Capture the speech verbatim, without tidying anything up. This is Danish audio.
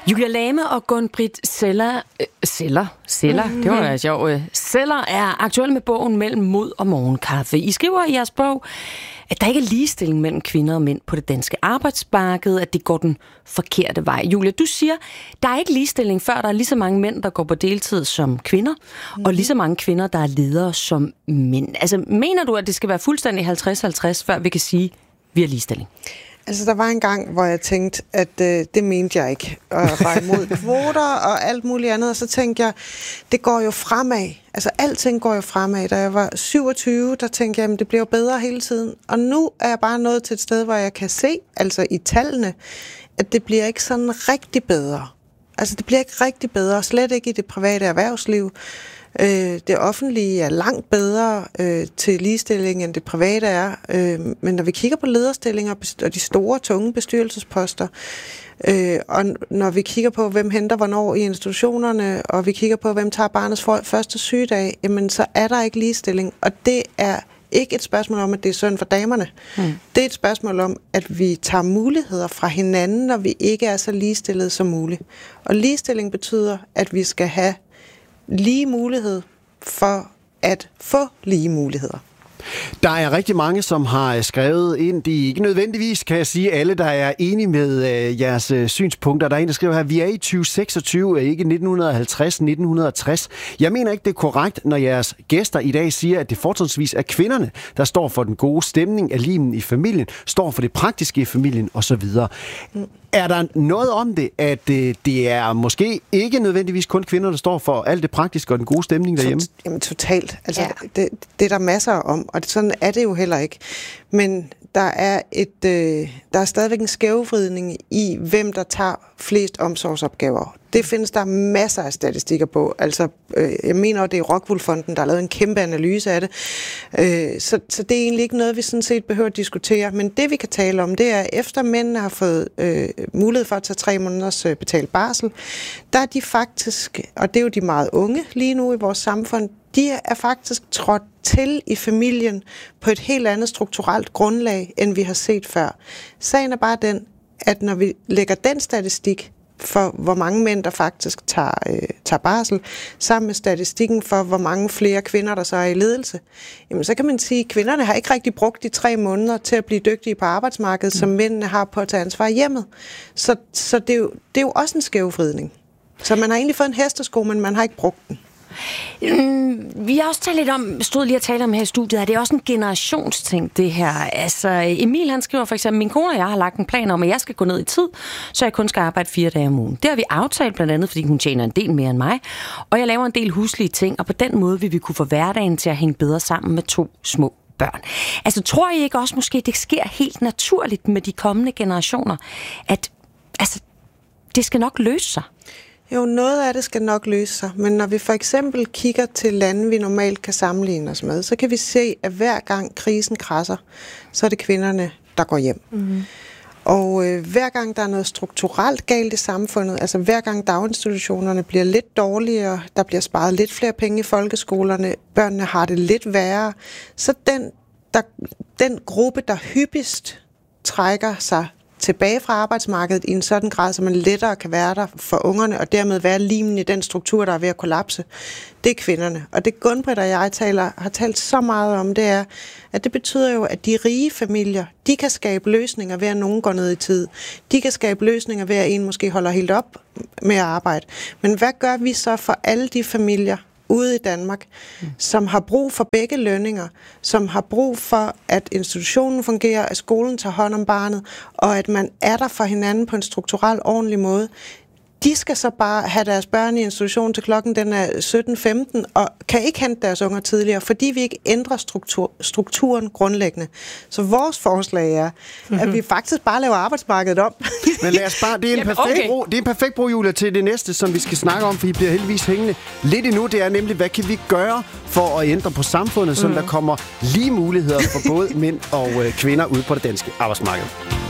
Julia Lame og Gun-Britt Zeller, øh, Zeller, Zeller, mm-hmm. det var jo sjovt. Zeller er aktuelle med bogen Mellem Mod og Morgenkaffe. I skriver i jeres bog, at der ikke er ligestilling mellem kvinder og mænd på det danske arbejdsmarked, at det går den forkerte vej. Julia, du siger, der er ikke ligestilling, før der er lige så mange mænd, der går på deltid som kvinder, mm. og lige så mange kvinder, der er ledere som mænd. Altså, mener du, at det skal være fuldstændig halvtreds halvtreds, før vi kan sige, at vi har ligestilling? Altså, der var en gang, hvor jeg tænkte, at øh, det mente jeg ikke. Og jeg var imod kvoter og alt muligt andet. Og så tænkte jeg, det går jo fremad. Altså, alting går jo fremad. Da jeg var syvogtyve, der tænkte jeg, at det bliver jo bedre hele tiden. Og nu er jeg bare nået til et sted, hvor jeg kan se, altså i tallene, at det bliver ikke sådan rigtig bedre. Altså, det bliver ikke rigtig bedre, slet ikke i det private erhvervsliv. Øh, det offentlige er langt bedre øh, til ligestilling, end det private er. Øh, men når vi kigger på lederstillinger og de store, tunge bestyrelsesposter, øh, og når vi kigger på, hvem henter hvornår i institutionerne, og vi kigger på, hvem tager barnets første sygedag, jamen så er der ikke ligestilling. Og det er ikke et spørgsmål om, at det er synd for damerne. Mm. Det er et spørgsmål om, at vi tager muligheder fra hinanden, når vi ikke er så ligestillede som muligt. Og ligestilling betyder, at vi skal have lige mulighed for at få lige muligheder. Der er rigtig mange, som har skrevet ind. De er ikke nødvendigvis, kan jeg sige, alle, der er enige med øh, jeres øh, synspunkter. Der er en, der skriver her, vi er i tyve seksogtyve, ikke nitten halvtreds nitten tres. Jeg mener ikke, det er korrekt, når jeres gæster i dag siger, at det fortrinsvis er kvinderne, der står for den gode stemning af limen i familien, står for det praktiske i familien osv. Mm. Er der noget om det, at øh, det er måske ikke nødvendigvis kun kvinder, der står for alt det praktiske og den gode stemning derhjemme? Jamen totalt. Altså, ja. det, det er der masser om, og sådan er det jo heller ikke. Men der er, et, øh, der er stadigvæk en skævvridning i, hvem der tager flest omsorgsopgaver. Det findes der masser af statistikker på. Altså, øh, jeg mener, at det er Rockwool-fonden, der har lavet en kæmpe analyse af det. Øh, så, så det er egentlig ikke noget, vi sådan set behøver at diskutere. Men det, vi kan tale om, det er, efter mændene har fået øh, mulighed for at tage tre måneders øh, betalt barsel, der er de faktisk, og det er jo de meget unge lige nu i vores samfund, de er faktisk trådt til i familien på et helt andet strukturelt grundlag, end vi har set før. Sagen er bare den, at når vi lægger den statistik for, hvor mange mænd, der faktisk tager, øh, tager barsel, sammen med statistikken for, hvor mange flere kvinder, der så er i ledelse, jamen så kan man sige, at kvinderne har ikke rigtig brugt de tre måneder til at blive dygtige på arbejdsmarkedet, mm. som mændene har på at tage ansvar i hjemmet. Så, så det, er jo, det er jo også en skævvridning. Så man har egentlig fået en hestesko, men man har ikke brugt den. Mm, vi har også talt lidt om, stod lige og tale om her i studiet, at det er også en generationsting, det her. Altså, Emil han skriver for eksempel, min kone og jeg har lagt en plan om, at jeg skal gå ned i tid, så jeg kun skal arbejde fire dage om ugen. Det har vi aftalt blandt andet, fordi hun tjener en del mere end mig, og jeg laver en del huslige ting, og på den måde vil vi kunne få hverdagen til at hænge bedre sammen med to små børn. Altså, tror I ikke også måske, det sker helt naturligt med de kommende generationer, at altså, det skal nok løse sig? Jo, noget af det skal nok løse sig, men når vi for eksempel kigger til lande, vi normalt kan sammenligne os med, så kan vi se, at hver gang krisen krasser, så er det kvinderne, der går hjem. Mm-hmm. Og øh, hver gang der er noget strukturelt galt i samfundet, altså hver gang daginstitutionerne bliver lidt dårligere, der bliver sparet lidt flere penge i folkeskolerne, børnene har det lidt værre, så den, der, den gruppe, der hyppigst trækker sig tilbage fra arbejdsmarkedet i en sådan grad, så man lettere kan være der for ungerne, og dermed være limen i den struktur, der er ved at kollapse, det er kvinderne. Og det Gun-Britt og jeg taler, har talt så meget om, det er, at det betyder jo, at de rige familier, de kan skabe løsninger ved, at nogen går ned i tid. De kan skabe løsninger ved, at en måske holder helt op med at arbejde. Men hvad gør vi så for alle de familier ude i Danmark, mm. som har brug for begge lønninger, som har brug for, at institutionen fungerer, at skolen tager hånd om barnet, og at man er der for hinanden på en strukturel ordentlig måde? De skal så bare have deres børn i institution til klokken den er sytten femten, og kan ikke hente deres unger tidligere, fordi vi ikke ændrer struktur, strukturen grundlæggende. Så vores forslag er, mm-hmm. at vi faktisk bare laver arbejdsmarkedet om. Men lad os bare, det er en perfekt okay. bro, det er en perfekt bro, Julia, til det næste, som vi skal snakke om, for I bliver heldigvis hængende lidt endnu. Det er nemlig, hvad kan vi gøre for at ændre på samfundet, så mm. der kommer lige muligheder for både mænd og øh, kvinder ude på det danske arbejdsmarked.